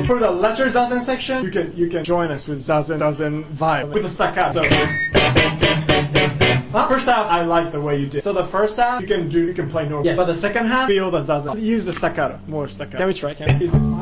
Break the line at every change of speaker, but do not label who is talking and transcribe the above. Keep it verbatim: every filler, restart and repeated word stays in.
For the letter zazen section, you can you can join us with zazen zazen vibe with the staccato. So huh? First half, I like the way you did. So the first half, you can do you can play normal. Yes. But the second half, feel the zazen. Use the staccato, more staccato. Can we try? Can we?